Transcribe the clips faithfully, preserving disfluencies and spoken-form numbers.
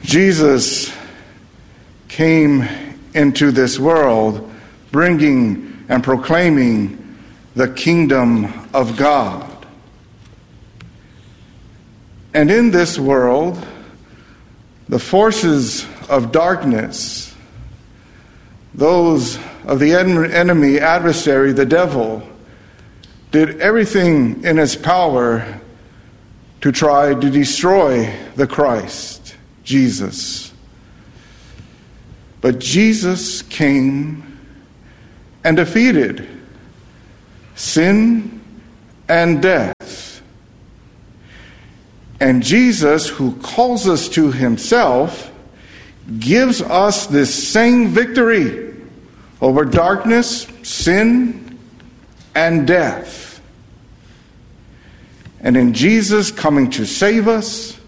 Jesus came into this world bringing and proclaiming the kingdom of God. And in this world, the forces of darkness, those of the enemy, adversary, the devil, did everything in its power to try to destroy the Christ, Jesus. But Jesus came and defeated sin and death. And Jesus, who calls us to himself, gives us this same victory over darkness, sin, and death. And in Jesus coming to save us,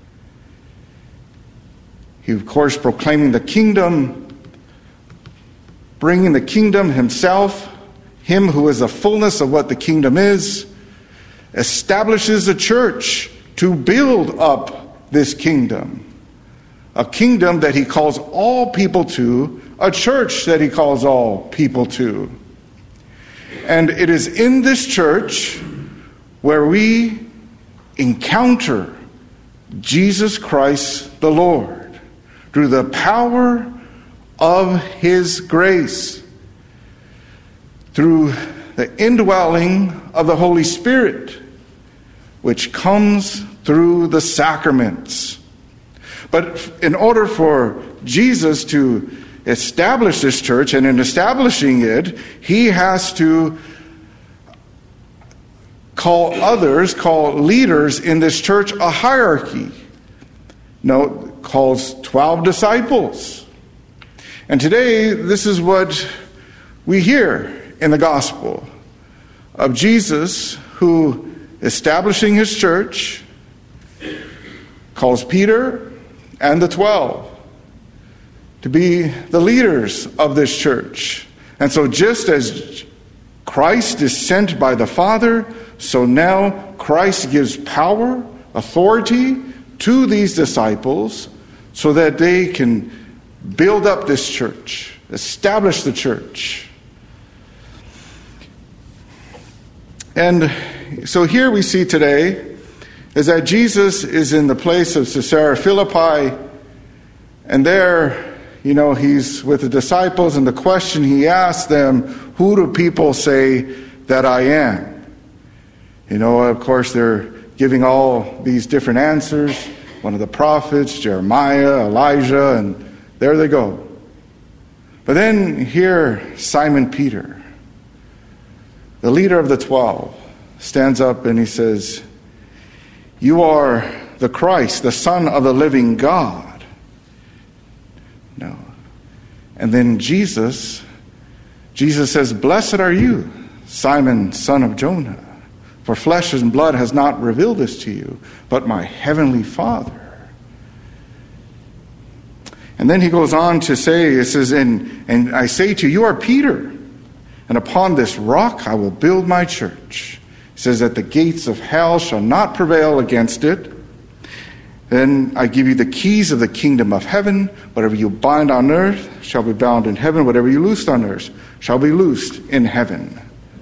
he, of course, proclaiming the kingdom, bringing the kingdom himself, him who is the fullness of what the kingdom is, establishes a church to build up this kingdom. A kingdom that he calls all people to, a church that he calls all people to. And it is in this church where we encounter Jesus Christ the Lord through the power of his grace, through the indwelling of the Holy Spirit, which comes through the sacraments. But in order for Jesus to establish this church, and in establishing it, he has to call others, call leaders in this church a hierarchy. No, calls twelve disciples. And today, this is what we hear in the gospel of Jesus, who, establishing his church, calls Peter and the twelve to be the leaders of this church. And so just as Christ is sent by the Father, so now Christ gives power, authority to these disciples so that they can build up this church, establish the church. And so here we see today is that Jesus is in the place of Caesarea Philippi, and there, you know, he's with the disciples, and the question he asks them, who do people say that I am? You know, of course, they're giving all these different answers. One of the prophets, Jeremiah, Elijah, and there they go. But then here, Simon Peter, the leader of the twelve, stands up and he says, "You are the Christ, the Son of the living God." No. And then Jesus, Jesus says, "Blessed are you, Simon, son of Jonah, for flesh and blood has not revealed this to you, but my heavenly Father." And then he goes on to say, it says, and, and I say to you, you are Peter, and upon this rock I will build my church. He says that the gates of hell shall not prevail against it. Then I give you the keys of the kingdom of heaven. Whatever you bind on earth shall be bound in heaven. Whatever you loose on earth shall be loosed in heaven.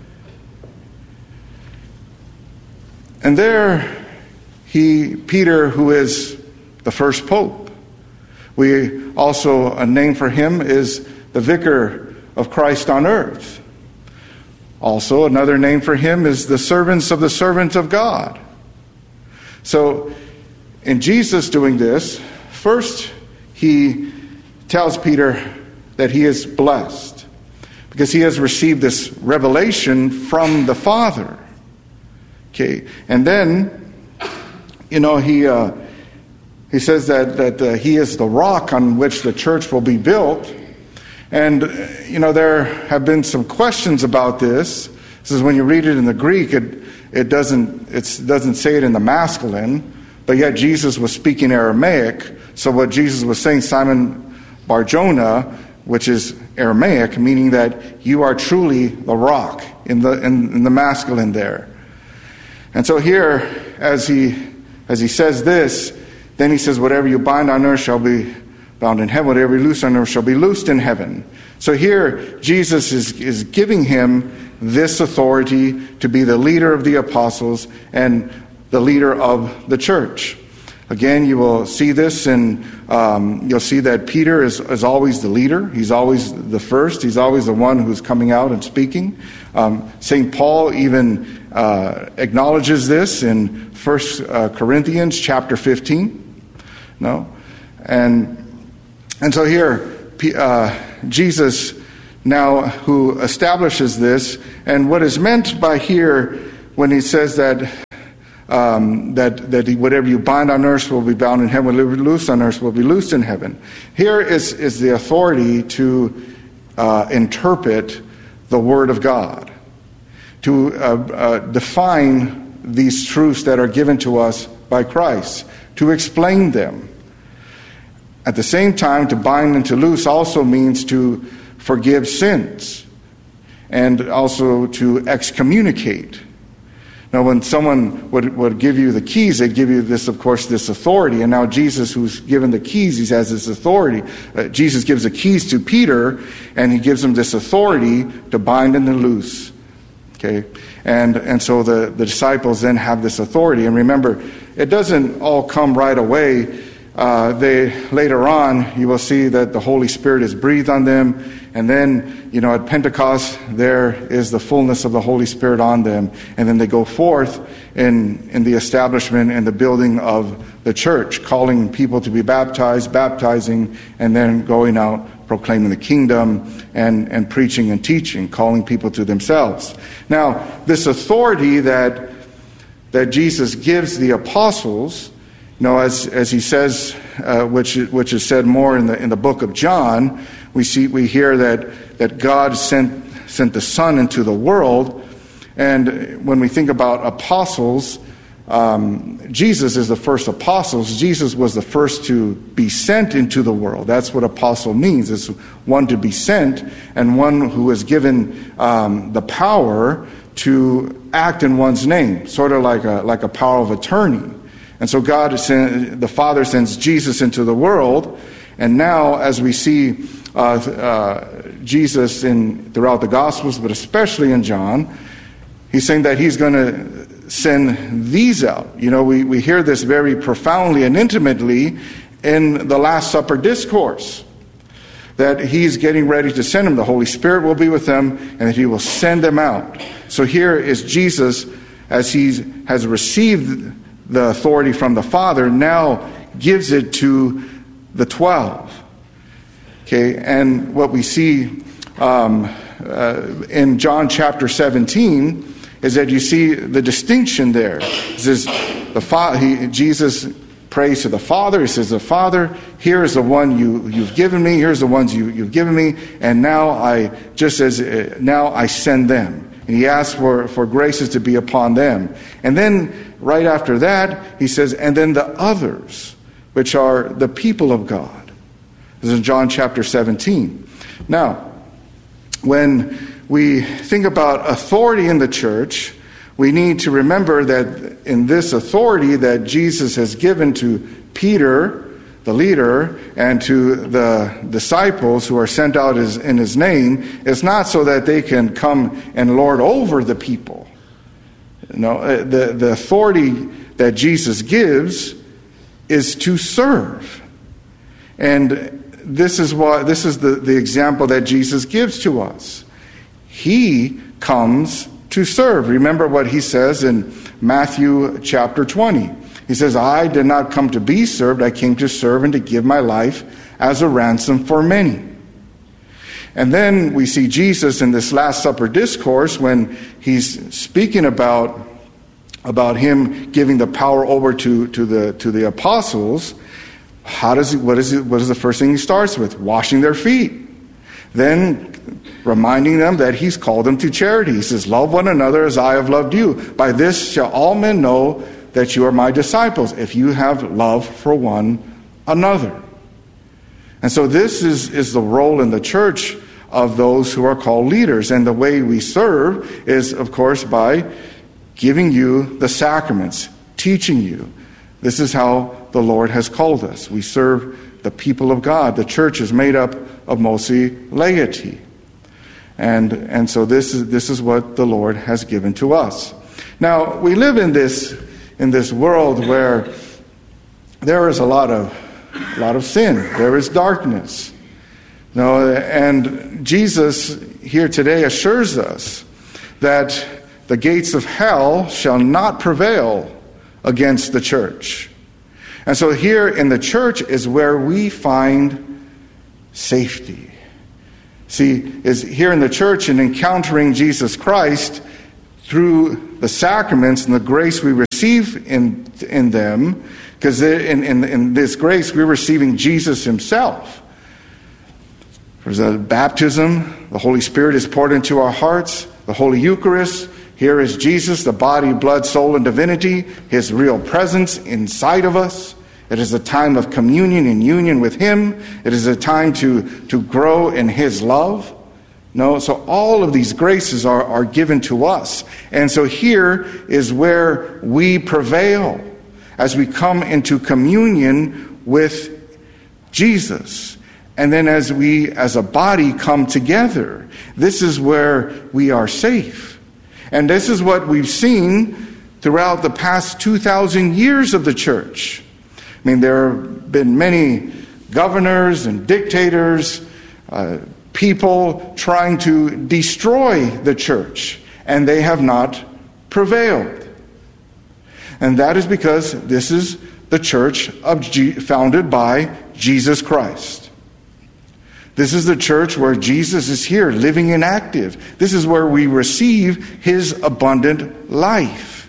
And there he, Peter, who is the first pope. We also, a name for him is the vicar of Christ on earth. Also, another name for him is the servants of the servant of God. So, in Jesus doing this, first he tells Peter that he is blessed because he has received this revelation from the Father. Okay, and then, you know, he uh, he says that that uh, he is the rock on which the church will be built. And, you know, there have been some questions about this. This is when you read it in the Greek, it it doesn't it doesn't say it in the masculine, but yet Jesus was speaking Aramaic. So what Jesus was saying, Simon Bar-Jonah, which is Aramaic, meaning that you are truly the rock in the in, in the masculine there. And so here, as he as he says this, Then he says, whatever you bind on earth shall be bound in heaven. Whatever you loose on earth shall be loosed in heaven. So here, Jesus is, is giving him this authority to be the leader of the apostles and the leader of the church. Again, you will see this, and um, you'll see that Peter is, is always the leader. He's always the first. He's always the one who's coming out and speaking. Um, Saint Paul even uh, acknowledges this in First Corinthians chapter fifteen. No, and and so here, uh, Jesus now who establishes this, and what is meant by here when he says that. Um, that that whatever you bind on earth will be bound in heaven, whatever you loose on earth will be loosed in heaven. Here is, is the authority to uh, interpret the Word of God, to uh, uh, define these truths that are given to us by Christ, to explain them. At the same time, to bind and to loose also means to forgive sins and also to excommunicate. Now, when someone would, would give you the keys, they'd give you this, of course, this authority. And now Jesus, who's given the keys, he has this authority. Uh, Jesus gives the keys to Peter, and he gives him this authority to bind and to loose. Okay? And and so the, the disciples then have this authority. And remember, it doesn't all come right away. Uh, they later on, you will see that the Holy Spirit is breathed on them. And then, you know, at Pentecost, there is the fullness of the Holy Spirit on them. And then they go forth in, in the establishment and the building of the church, calling people to be baptized, baptizing, and then going out proclaiming the kingdom and, and preaching and teaching, calling people to themselves. Now, this authority that that Jesus gives the apostles, you know, as as he says, uh, which which is said more in the in the book of John. We see, we hear that, that God sent sent the Son into the world, and when we think about apostles, um, Jesus is the first apostles. Jesus was the first to be sent into the world. That's what apostle means. It's one to be sent, and one who is given um, the power to act in one's name, sort of like a like a power of attorney. And so God, is sent, the Father sends Jesus into the world, and now as we see. Uh, uh, Jesus in throughout the Gospels, but especially in John, he's saying that he's going to send these out. You know, we, we hear this very profoundly and intimately in the Last Supper discourse, that he's getting ready to send them. The Holy Spirit will be with them, and that he will send them out. So here is Jesus, as he has received the authority from the Father, now gives it to the twelve. Okay, and what we see um, uh, in John chapter seventeen is that you see the distinction there. It says the fa- he, Jesus prays to the Father. He says, "The Father, here is the one you you've given me. Here's the ones you you've given me, and now I just as uh, now I send them." And he asks for for graces to be upon them. And then right after that, he says, "And then the others, which are the people of God." This is in John chapter seventeen. Now, when we think about authority in the church, we need to remember that in this authority that Jesus has given to Peter, the leader, and to the disciples who are sent out in his name, it's not so that they can come and lord over the people. No, the, the authority that Jesus gives is to serve. And This is what this is the, the example that Jesus gives to us. He comes to serve. Remember what he says in Matthew chapter twenty. He says, "I did not come to be served, I came to serve and to give my life as a ransom for many." And then we see Jesus in this Last Supper discourse when he's speaking about, about him giving the power over to, to the to the apostles. How does he, what is it, what is the first thing he starts with? Washing their feet. Then reminding them that he's called them to charity. He says, "Love one another as I have loved you. By this shall all men know that you are my disciples, if you have love for one another." And so this is, is the role in the church of those who are called leaders. And the way we serve is, of course, by giving you the sacraments, teaching you. This is how the Lord has called us. We serve the people of God. The church is made up of mostly laity. And, and so this is, this is what the Lord has given to us. Now, we live in this, in this world where there is a lot of, a lot of sin. There is darkness. No, and Jesus here today assures us that the gates of hell shall not prevail against the church. And so here in the church is where we find safety. See, is here in the church and encountering Jesus Christ through the sacraments and the grace we receive in, in them, because in, in, in this grace we're receiving Jesus himself. There's a baptism, the Holy Spirit is poured into our hearts, the Holy Eucharist. Here is Jesus, the body, blood, soul, and divinity, his real presence inside of us. It is a time of communion and union with him. It is a time to, to grow in his love. No, so all of these graces are, are given to us. And so here is where we prevail as we come into communion with Jesus. And then as we, as a body, come together, this is where we are safe. And this is what we've seen throughout the past two thousand years of the church. I mean, there have been many governors and dictators, uh, people trying to destroy the church, and they have not prevailed. And that is because this is the church of G- founded by Jesus Christ. This is the church where Jesus is here, living and active. This is where we receive his abundant life.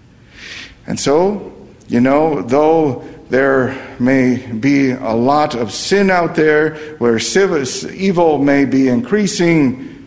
And so, you know, though there may be a lot of sin out there, where evil may be increasing,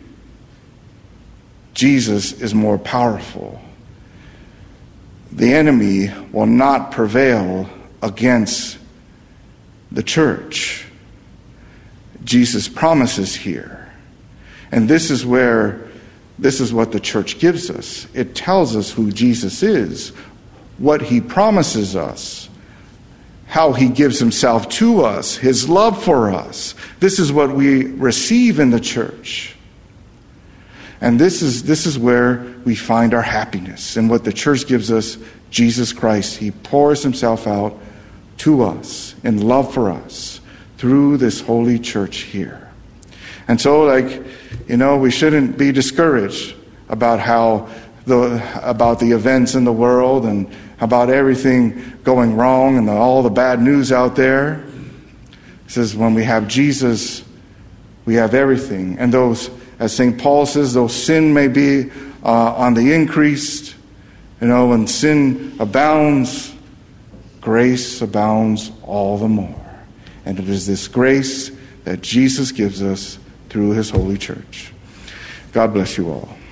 Jesus is more powerful. The enemy will not prevail against the church. Jesus promises here. And this is where, this is what the church gives us. It tells us who Jesus is, what he promises us, how he gives himself to us, his love for us. This is what we receive in the church. And this is, this is where we find our happiness. And what the church gives us, Jesus Christ, he pours himself out to us in love for us through this holy church here. And so, like, you know, we shouldn't be discouraged about how the about the events in the world and about everything going wrong and the, all the bad news out there. It says when we have Jesus, we have everything. And those, as Saint Paul says, though sin may be uh, on the increase, you know, when sin abounds, grace abounds all the more. And it is this grace that Jesus gives us through his holy church. God bless you all.